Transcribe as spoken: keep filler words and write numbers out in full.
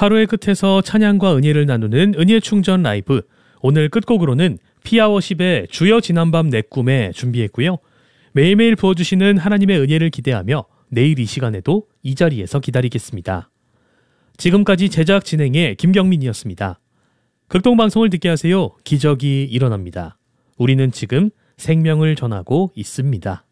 하루의 끝에서 찬양과 은혜를 나누는 은혜 충전 라이브. 오늘 끝곡으로는 피아워십의 주여 지난밤 내 꿈에 준비했고요. 매일매일 부어주시는 하나님의 은혜를 기대하며 내일 이 시간에도 이 자리에서 기다리겠습니다. 지금까지 제작 진행의 김경민이었습니다. 극동방송을 듣게 하세요. 기적이 일어납니다. 우리는 지금 생명을 전하고 있습니다.